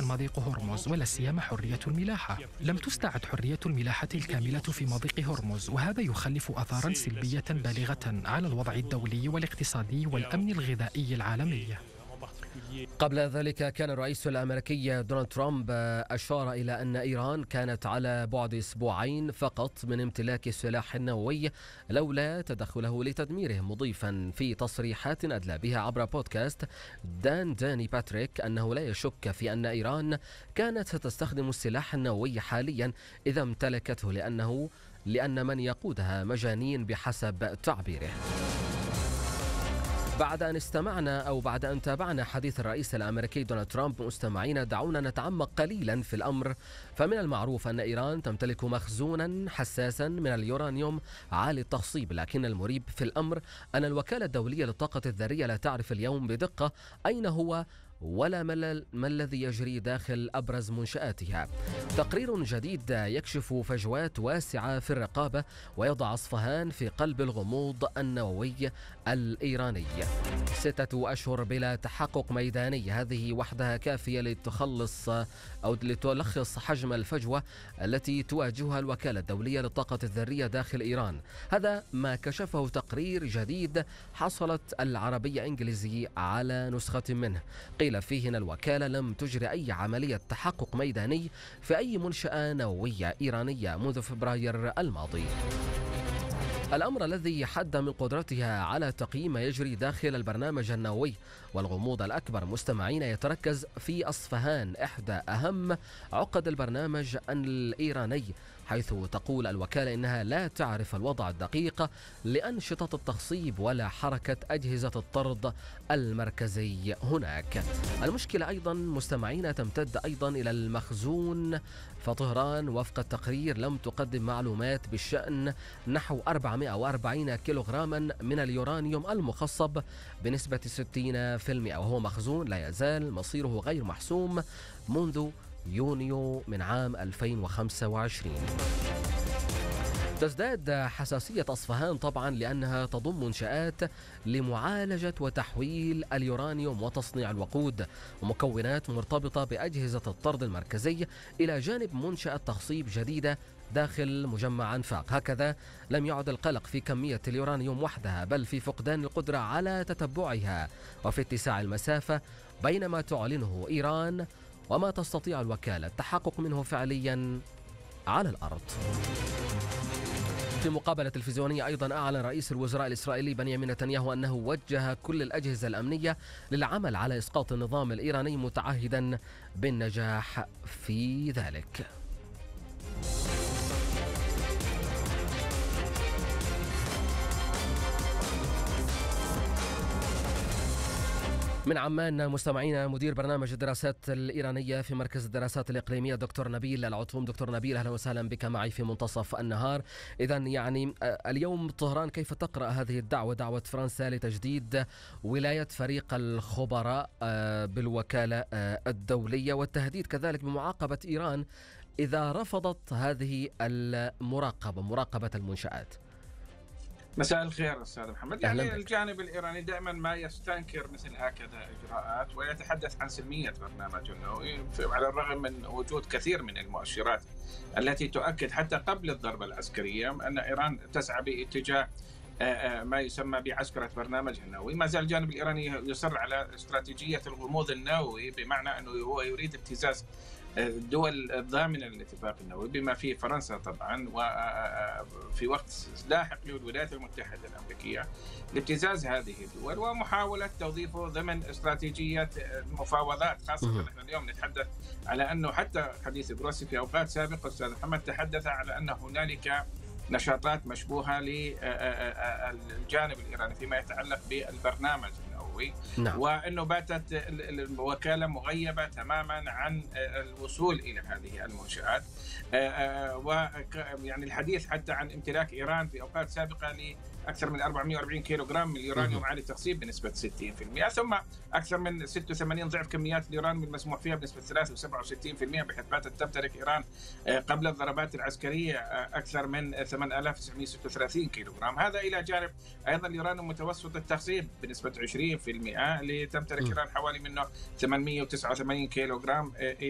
مضيق هرمز، ولا سيما حرية الملاحة. لم تستعد حرية الملاحة الكاملة في مضيق هرمز، وهذا يخلف آثاراً سلبية بالغة على الوضع الدولي والاقتصادي والأمن الغذائي العالمي. قبل ذلك كان الرئيس الأمريكي دونالد ترامب أشار إلى أن إيران كانت على بعد أسبوعين فقط من امتلاك السلاح النووي لولا تدخله لتدميره، مضيفا في تصريحات أدلى بها عبر بودكاست داني باتريك أنه لا يشك في أن إيران كانت ستستخدم السلاح النووي حاليا إذا امتلكته، لأن من يقودها مجانين بحسب تعبيره. بعد أن تابعنا حديث الرئيس الأمريكي دونالد ترامب، مستمعين دعونا نتعمق قليلا في الأمر. فمن المعروف أن إيران تمتلك مخزونا حساسا من اليورانيوم عالي التخصيب، لكن المريب في الأمر أن الوكالة الدولية للطاقة الذرية لا تعرف اليوم بدقة أين هو ولا ما الذي يجري داخل أبرز منشآتها. تقرير جديد يكشف فجوات واسعة في الرقابة ويضع أصفهان في قلب الغموض النووي الإيراني. 6 أشهر بلا تحقق ميداني، هذه وحدها كافية لتلخص حجم الفجوة التي تواجهها الوكالة الدولية للطاقة الذرية داخل إيران. هذا ما كشفه تقرير جديد حصلت العربية إنجليزي على نسخة منه. قيل فيه أن الوكالة لم تجري أي عملية تحقق ميداني في أي منشأة نووية إيرانية منذ فبراير الماضي. الأمر الذي حد من قدرتها على تقييم ما يجري داخل البرنامج النووي. والغموض الأكبر مستمعين يتركز في أصفهان، إحدى أهم عقد البرنامج الإيراني، حيث تقول الوكالة إنها لا تعرف الوضع الدقيق لأنشطة التخصيب ولا حركة أجهزة الطرد المركزي هناك. المشكلة أيضا مستمعين تمتد أيضا إلى المخزون، فطهران وفق التقرير لم تقدم معلومات بالشأن نحو 440 كيلوغراما من اليورانيوم المخصب بنسبة 60%، وهو مخزون لا يزال مصيره غير محسوم منذ يونيو من عام 2025. تزداد حساسية أصفهان طبعا لأنها تضم منشآت لمعالجة وتحويل اليورانيوم وتصنيع الوقود ومكونات مرتبطة بأجهزة الطرد المركزي، إلى جانب منشأة تخصيب جديدة داخل مجمع أنفاق. هكذا لم يعد القلق في كمية اليورانيوم وحدها، بل في فقدان القدرة على تتبعها وفي اتساع المسافة بين ما تعلنه إيران وما تستطيع الوكالة التحقق منه فعليا على الأرض. في مقابلة تلفزيونية أيضا أعلن رئيس الوزراء الإسرائيلي بنيامين نتنياهو أنه وجه كل الأجهزة الأمنية للعمل على إسقاط النظام الإيراني، متعهدا بالنجاح في ذلك. من عمان مستمعينا مدير برنامج الدراسات الإيرانية في مركز الدراسات الإقليمية دكتور نبيل العطوم. دكتور نبيل، أهلا وسهلا بك معي في منتصف النهار. إذن يعني اليوم طهران كيف تقرأ هذه الدعوة، دعوة فرنسا لتجديد ولاية فريق الخبراء بالوكالة الدولية، والتهديد كذلك بمعاقبة إيران إذا رفضت هذه مراقبة المنشآت؟ مساء الخير أستاذ محمد. يعني الجانب الإيراني دائما ما يستنكر مثل هكذا إجراءات ويتحدث عن سلمية برنامج النووي، على الرغم من وجود كثير من المؤشرات التي تؤكد حتى قبل الضربة العسكرية أن إيران تسعى باتجاه ما يسمى بعسكرة برنامج النووي. ما زال الجانب الإيراني يصر على استراتيجية الغموض النووي، بمعنى أنه هو يريد ابتزاز الدول الضامنة للاتفاق النووي بما فيه فرنسا طبعا، وفي وقت لاحق للولايات المتحدة الأمريكية لابتزاز هذه الدول ومحاولة توظيفه ضمن استراتيجية المفاوضات، خاصة نحن اليوم نتحدث على أنه حتى حديث جروسي في أوقات سابقة أستاذ محمد تحدث على أن هنالك نشاطات مشبوهة للجانب الإيراني فيما يتعلق بالبرنامج النووي. نعم. وأنه باتت الوكالة مغيبة تماما عن الوصول إلى هذه المنشآت، ويعني الحديث حتى عن امتلاك إيران في أوقات سابقة لأكثر من 440 كيلوغرام من اليورانيوم عالي التخصيب بنسبة 60%، ثم أكثر من 86 ضعف كميات اليورانيوم المسموح فيها بنسبة 63%، بحيث باتت تمتلك إيران قبل الضربات العسكرية أكثر من 8936 كيلوغرام. هذا إلى جانب أيضا اليورانيوم متوسط التخصيب بنسبة 20%، اللي تمتلك إيران حوالي منه 889 كيلوغرام